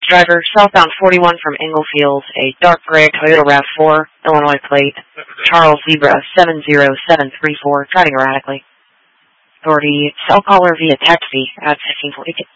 Driver, southbound 41 from Englefield, a dark gray Toyota RAV4, Illinois plate, Charles Zebra 70734, driving erratically. Authority, cell caller via taxi at 1542.